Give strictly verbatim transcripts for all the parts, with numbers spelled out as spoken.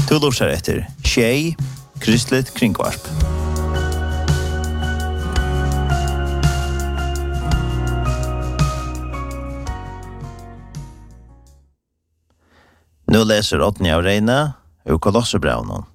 Du lurer etter Tjej, Kristligt Kringvarp. Nu leser Åtni av Reine og Kolosserbrevnen.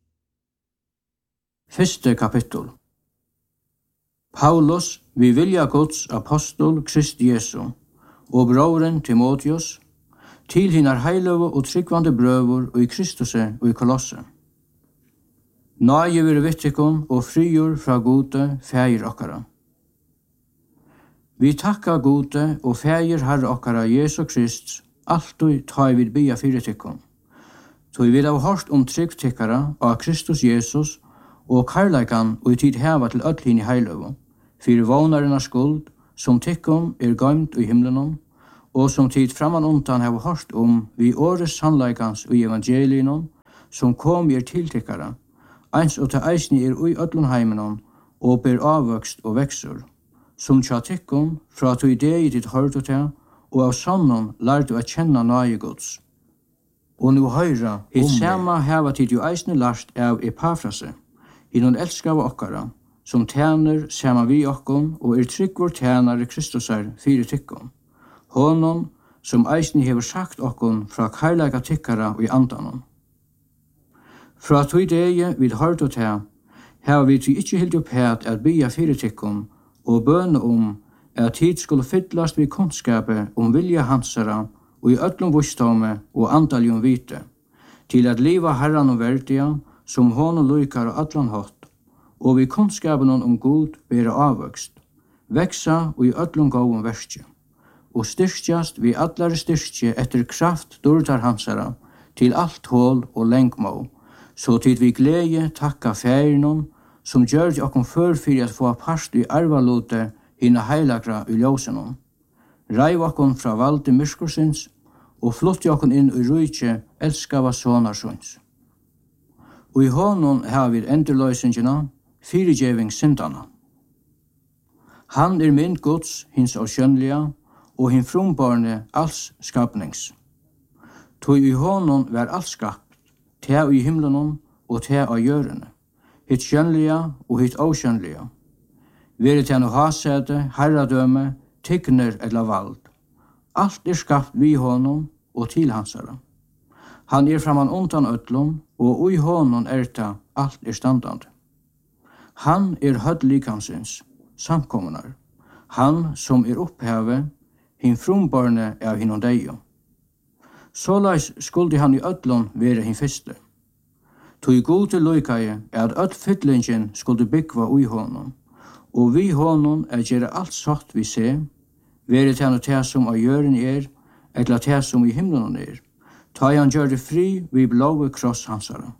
Første kapittel. Paulus, vi vilja Guds apostol Krist Jesu, og broren Timotheus, til hinnar heiløve og tryggvande brøver og i Kristuse og i Kolosse. Nage vir vittikon og frigjør fra gode fægir okkara. Vi takka gode og fægir herre okkara Jesu Krist, alltid ta vid bia fyrir tikkon. Så vi har hørt om trygg tikkara av Kristus Jesus og karlaikan og i tid heva til öll hin i heiløve, fyrir vånarinnar skuld, som tikkon er gøymt i himlenon, og som tid framan undan heva hørt om vi åres sannleikans og evangelinon, som kom er tiltikkara, eins og til eisni er ui öllun heimenon, og ber avvøkst og veksur, som tja tikkon fra to idei tid hørt til, og av sannon lærte å kjenne nage Guds. Og nu høyra, hitt sama heva tid jo eisne lært av Epafrase, hinnon elskava okkara, som tjener sama vi okkon, og er tryggvår tjenare Kristusar fyrir tikkon. Honom, som eisne hever sagt okkon fra karlaga tikkara og i andanon. Fra to idei vid hørt og til, heva vi til ikkje hildi opphet at bia fyrir tikkon, og bøne om at tid skulle fyllast vid kunnskapet om vilja hansara og i öllum vustame og andaljum vite, til at liva herran og verdia som honom lukar og allan hatt, og vid kunnskapen om god bera avvøkst, veksa og i öllum gåum verskje, og styrkjast vid allare styrkje etter kraft dårtar hansara til alt hål og lengmå, så tid vi glede takka færinon som gjør det okkom før fyrir at få part i arvalote hina heilagra i ljósenon. Ræv okkom fra valde myrskursins og flotti okkom inn i rujtje elskava sonarsons. Og i honon har vi endurløysingina, fyrirgjeving syndana. Han er mynd Guds, hins av skjønnliga, og hin frumbarne alls skapnings. Tog i honon var alt skapt, te i himlenon og te av jørene, hitt skjønnliga og hitt avskjønnliga. Vere til no hasete, herradøme, tigner eller vald. Alt er skapt vi honom og til hansara. Han er framan undan öllum, og ui honom erta alt er standande. Han er hødd likansins, samkommunar. Han som er oppheve, hin frumbarne av hinnom deio. Såleis skuldi han i öllum vere hin fyrste. Tui gode luikaie er at öll fyllingen skuldi byggva ui honom, og vi honom er gjere alt satt vi se, vere til han te som av jøren er, eller te som i himlen er, ta han gjør det fri vi blåve kross hansara.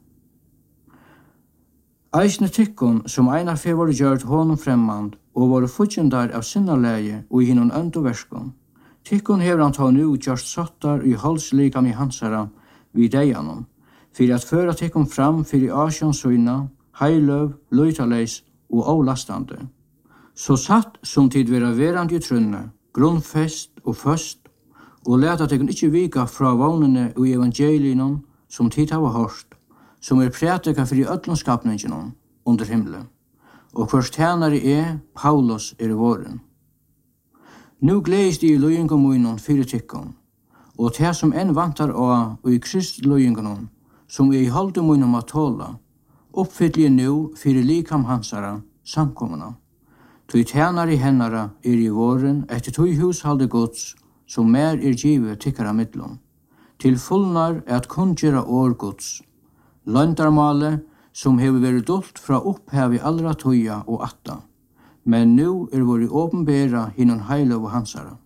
Eisne tikkon som eina fe var gjørt honom fremmand, og var futjendar av sinna leie og i hinnon øndo verskon. Tikkon hever han ta nu gjørst sattar i halslikam i hansara vid deianon, fyrir at føra tikkon fram fyrir asjonsuina, heiløv, løytaleis og avlastande. Så satt som tid vera verand i trunne, grunnfest og først, og leta tikkon ikkje vika fra vagnene og evangelinon som tid hava hørt, som er prætika fyrir öllum skapninginon under himle, og hvers tjenare er Paulus er i våren. Nu gledes de i løyingom munnen fyrir tikkon, og det som enn vantar av og i Krist løyingonon, som er i halde munnen av tåla, oppfyllje nu fyrir likam hansara samkommuna. Tui tjenare i hennara er i våren etter tui hushalde gods, som mer er givet tikkara midlom, til fullnar er at kunngera år gods, løndarmale som hever vært dult fra opphav i allra tøya og atta, men nu er våri åpenbæra hinnon heiløv og hansara.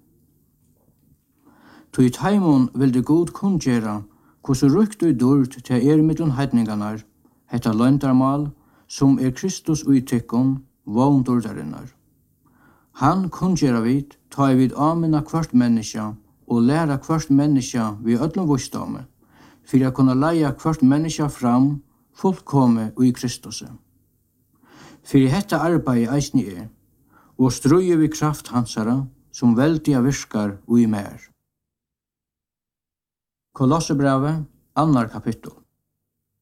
Tui taimon vil det god kunngera hvordan rukt og durt til er middelen heidninganar, hetta løndarmal som er Kristus uittikkon, våndordarinnar. Han kunngera vid, ta i vid amina kvart menneska og læra kvart menneska vi öllum vustame, fyrir a kunna leia kvart menneska fram fullkomme og i Kristus. Fyrir hetta arbeid eisni er, og strøye vi kraft hansara, som veldiga virkar og i mer. Kolosserbrevet, annar kapittel.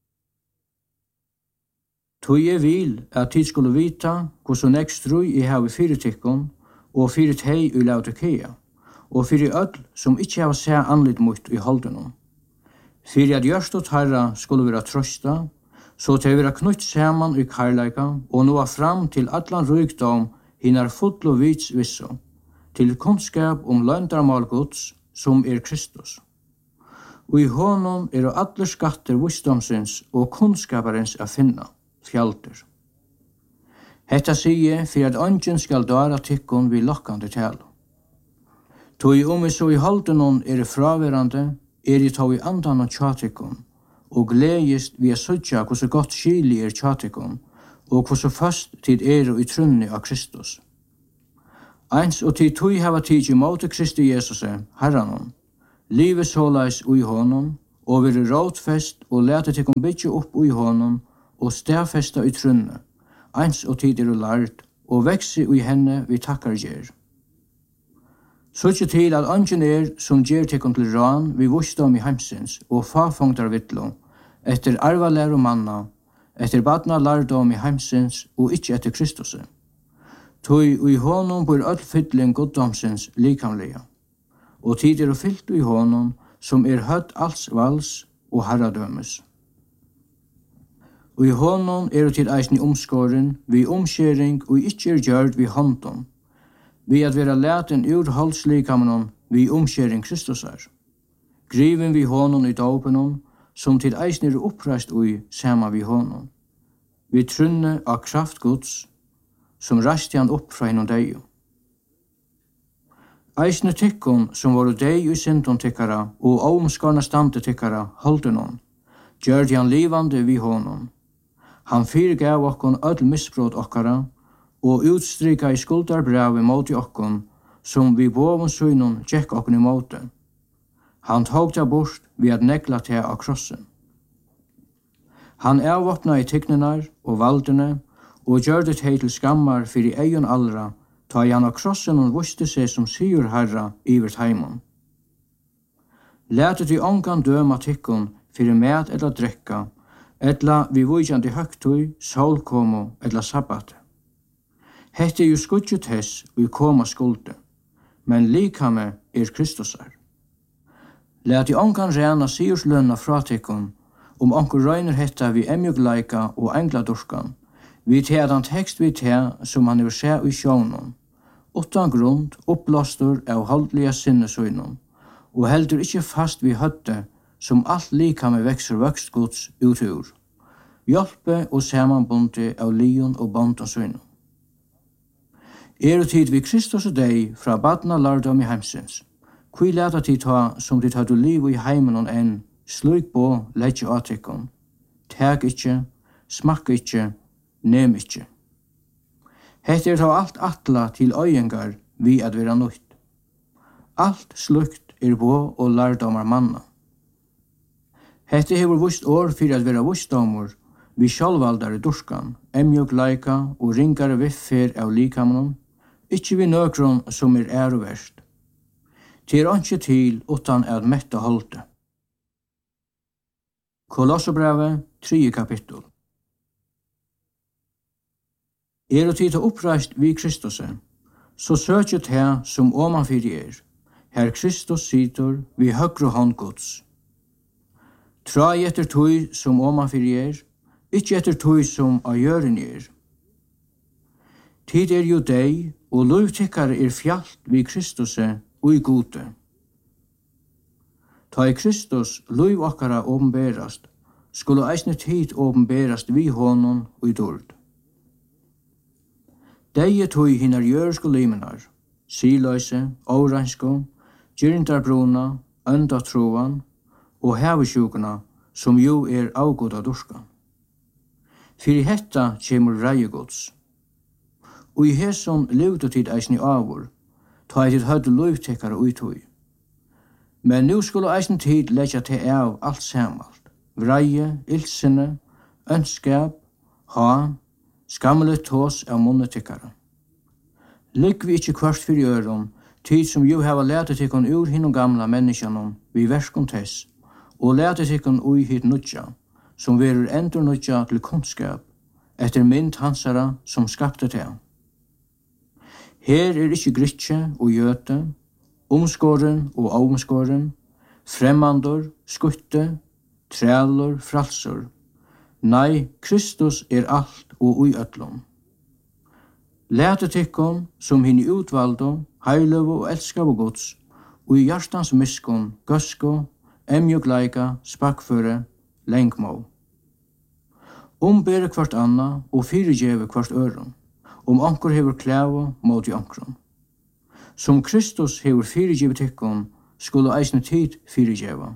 Tog jeg vil at tid skulle vita hvordan jeg strøy jeg har i fyretikkon og fyret hei i Laodikea, og fyret ødel som ikke har sett anlitt mot i holdenom. Fyret at gjørst og tarra skulle være trøsta, så til å være knytt saman i karlaika og nå fram til atlan rykdom hinnar full og vits visso, til kunnskap om løndarmal Guds som er Kristus. Og i honom er og alle skatter visdomsins og kunnskaparins a finna, fjalter. Hetta sier for at ånden skal dara tikkun vi lokkande tale. Tog om vi så i holdenon er fraverande, er i tog i andan og tjatikkun, og gledest vi er sødja hvordan godt skili er tjatikkun, og hvordan fast tid er i trunni av Kristus. Eins og tid tog hava tid i måte Kristi Jesus, Herranon, livet såleis ui honom, og veri rådfest og lete tikkun bytje opp ui honom, og stedfesta i trunne, eins og tid er lart, og vekse ui henne vi takkar gjer. Søtje til at ånden er som gjer tikkun til ran vi visdom i heimsins, og fafongtar vittlo, etter arvalæru manna, etter badna lærdom i heimsins, og ikkje etter Kristus. Tui ui honom bor öll fyllin goddomsins likamlega, og tid er fyllt ui honom som er høtt alls vals og herradømes. Og i honom er tid eisen i omskåren, vi omskjering og ikkje er gjørd vi håndom, vi at vera leten ur halslikamenon vi omskjering Kristus er. Griven vi honom i dåpenon, som til eisen er oppreist ui sama vi honom. Vi trunne av kraft Guds, som rasti han opp fra hinnom deg. Eisne tikkun som var deg i syndon tikkara og omskarna stande tikkara holdenon, gjør han livande vi honom. Han fyrgav okkon öll misbrot okkara og utstrika i skuldarbrevet mot i okkon som vi boven synon tjekk okkon i måte. Han tog det bort ved at negla til av krossen. Han avvåpna i tignenar og valdene og gjør det til skammar fyrir eion allra, ta i han av krossen og vuste seg som sigur herra ivert heimon. Lætet i ongan døma tikkun fyrir med eller drekka, etla vi vujjandi høgtui, solkomo eller sabbat. Hette er jo skudget hess vi koma skulde, men likame er Kristusar. Læt i ongan rena sigurslønna fra tikkun, om onkur røyner hetta vi emjugleika og engladurskan, vi teadan tekst vi tea som han er se i sjónon, utan grund, uppblåstur av holdliga sinnesøynum, og heldur ikkje fast vi høtte som alt likame vekser vøkst Guds utur, hjelpe og samanbunde av lion og bondasøynum. Er tid vi Kristus og deg fra badna lærdom i heimsins, kui leta tid ta som dit hadde liv i heimen og enn, slik på leggje atikon, teg ikkje, smakk ikkje, nem ikkje. Hette er ta alt atla til øyengar vi at vera nøyt. Alt slukt er på og lærdomar manna. Hette hever vust år fyrir at vera vustdomur, vi sjálvaldare durskan, emjog laika og ringare viffer av likamanum, ikkje vi nøkron som er æroverst. Til er ikkje til utan at metta holde. Kolossobrevet, tredje kapittel. Er og tid til oppreist vi Kristus, så søkjet her som omanfyrir er, her Kristus sitter vi høgre hånd Guds. Trai etter tøy som omanfyrir er, ikkje etter tøy som av gjøren er. Tid er jo deg, og lovtikkare er fjalt vi Kristus og i gode. Ta i Kristus lov okkara åpenberast, skulle eisne tid åpenberast vi honom og i dord. Dei tøy hinnar jørsko limenar, siløyse, åransko, gyrindarbruna, öndatroan og hevesjukuna, som jo er avgoda durskan. Fyrir hetta kjemur reigods. Og i hesson levde tid eisni avur, ta i tid høyde lovtekkare uitui. Men nu skulle eisni tid leggja til av alt samalt, vreie, ildsene, ønskap, han, skammelet tås av monnetekkare. Ligg vi ikkje kvart fyrir øron, tid som jo hava lætet tikkun ur hinnom gamla menneskjanon vi verskon tess, og lætet tikkun ui hit nudja, som verur endur nudja til kunnskap, etter mynd hansara som skapte det. Her er ikkje gritje og jøte, omskåren og omskåren, fremmandor, skutte, trælor, fralsor. Nei, Kristus er alt og ui öllum. Læte tykkon som hinn utvaldo, heilöv og elskav og gods, og i hjartans miskon, gøsko, emjugleika, spakføre, lengmå. Ombere kvart anna og fyrirgjeve kvart øron, om anker hever klævo mot i ankron. Som Kristus hever fyrirgjeve tykkon, skulle eisne tid fyrirgjeva.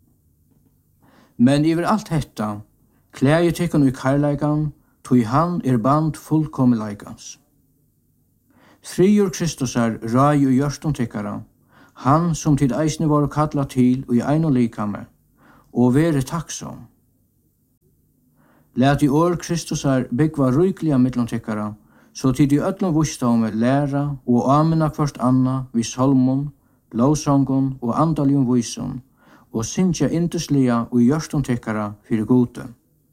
Men iver alt hetta, klæje tykkon i karleikan, tog han er band fullkomleikans. Friur Kristusar rai og hjørston tykkara, han som tid eisne var kalla til og i ein og likame, og vere takksom. Læt i år Kristusar byggva rykliga mittlom tykkara, så tid i öllum vusståme læra og amina kvart anna vid salmon, lovsongon og andaljum vyson, og syntja induslia og hjørston tykkara fyrir gode.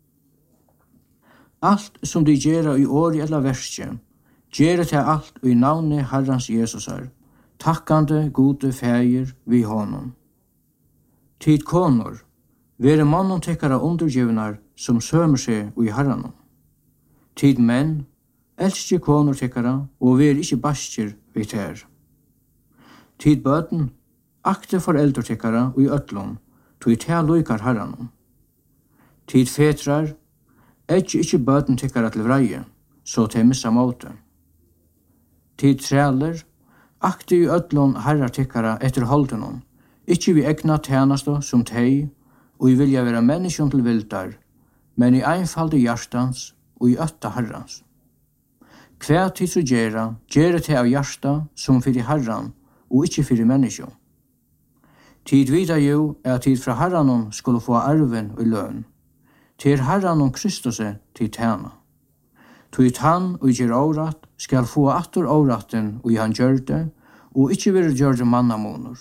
Alt som de gjerra i åri eller verskje, gjerra til alt og i navne Herrans Jesusar, takkande gode fægir vi honom. Tid konor, vere mannen tekkara undergivnar som sømer seg og i Herranom. Tid menn, elskje konor tekkara og vere ikkje baskjer vi ter. Tid bøten, akte foreldre tekkara og i ötlom, tog i tea loikar Herranom. Tid fetrar, Ekki ikkje bøten tykkara til vreie, så til missa måte. Tid træler, akti i ödlon herrar tykkara etter holdenon, ikkje vi egna tjenestå som tei, og i vilja vera menneskjon til vildar, men i einfalde hjartans og i ötta herrans. Hver tid så gjerra, gjerra til av hjarta som fyrir herran, og ikkje fyrir menneskjon. Tid vida jo er tid fra herranon skulle få arven og løn, til Herran om Kristus til tjena. Tog han og gjer året skal få atter åretten og i han gjør det, og ikkje vil gjøre det mannamåner.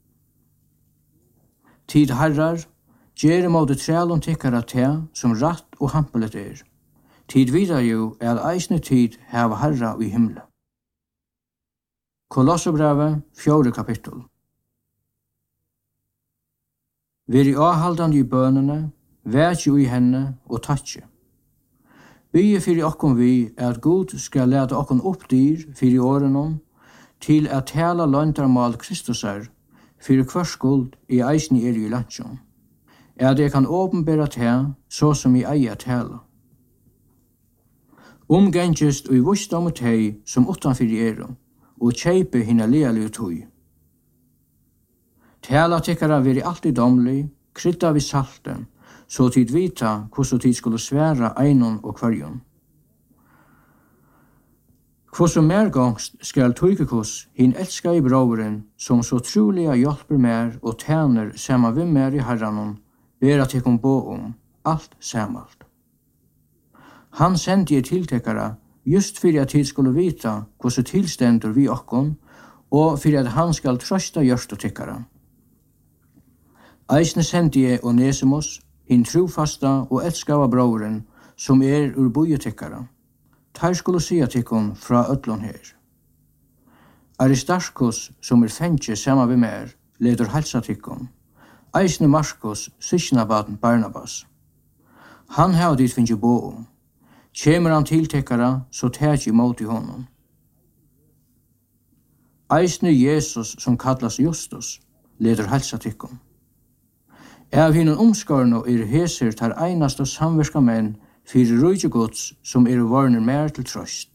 Tid herrar, gjer måte trælom tikkara te som ratt og hampelet er. Tid vidar jo er eisne tid heva herra i himle. Kolosserbrevet, fjore kapittel. Veri avhaldande i bønene, vært jo i henne og tatsje. Bygge fyrir okkom vi er at Gud skal lete okkom opp dyr fyrir årenom til at tala løntarmal Kristusar fyrir hver skuld i eisen er i landsjon. Er det kan åpenbæra te så som i eier tala. Omgengest og i vusdom og tei som utanfyrir er og kjeipe hinna lealige tøy. Tala tikkara veri alltid domlig, krydda vi salten, så tid vita hvordan tid skulle sværa einon og kvarjon. Hvordan mergångst skal tøykekos hin elska i broveren som så troliga hjelper mer og tjener sama vi mer i herranon, ber at jeg bo om alt samalt. Han sendte jeg tiltekkara just fyrir at tid skulle vita hvordan tilstendur vi okkon, og fyrir at han skal trøsta gjørst og tikkara. Eisne sendte jeg Onesimus, hin trofasta og elskava broveren, som er ur bojetekkara. Tar skulle sia tikkon fra ötlon her. Aristarchus, som er fengje sama vi mer, leder halsa tikkon. Eisne Markus, sysknabaten Barnabas. Han hava dit finnje bo om. Kjemer han til tekkara, så tæt i mot i honom. Eisne Jesus, som kallas Justus, leder halsa tikkon. Av hinnan omskarno er heser tar einast og samverska menn fyrir rujtje gods som er varner mer til trøst.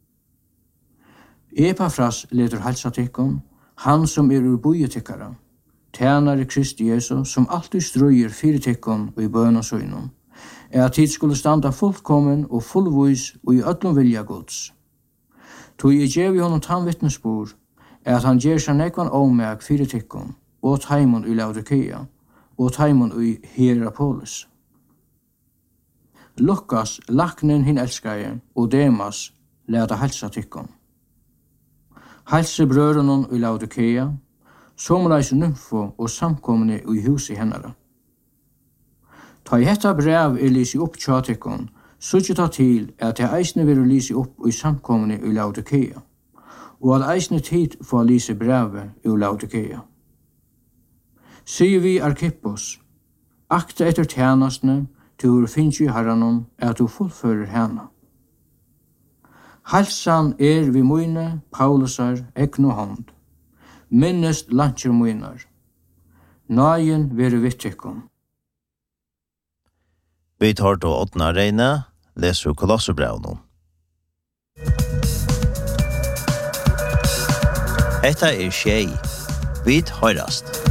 Epafras leder halsa tikkon, han som er ur bojetekkara, tjenare Kristi Jesu som alltid strøyer fyrir tikkon og i bøn og søgnon, er at tid skulle standa fullkommen og fullvis og i öllum vilja gods. Tog i gjev i honom tannvittnesbor er at han gjer seg nekvan omeg fyrir tikkon og taimon i Laodikea, og taimon i Hierapolis. Lukas, laknen hin elskaje, og Demas leta halsa tikkon. Halse brørenon i Laodikea, somleis nymfo og samkomne i huset hennara. Ta i hetta brev er lisi opp tja tikkon, så ikke ta til at det eisne vil lyse opp i samkomne i Laodikea, og at eisne tid få lyse brevet i Laodikea. Sier vi Arkippos, akta etter tjenestene, til finnes i herrenom, at du fullfører henne. Halsan er vi mine, Paulusar, egn og hånd. Minnest lantjer minar. Nagen vere vittikon. Vi tar til åttende regne, leser Kolosserbrevene. Hetta er Tjei. Vi høyrast.